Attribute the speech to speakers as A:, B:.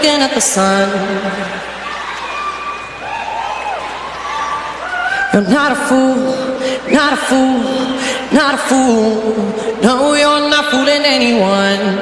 A: looking at the sun. You're not a fool, not a fool, not a fool. No, you're not fooling anyone.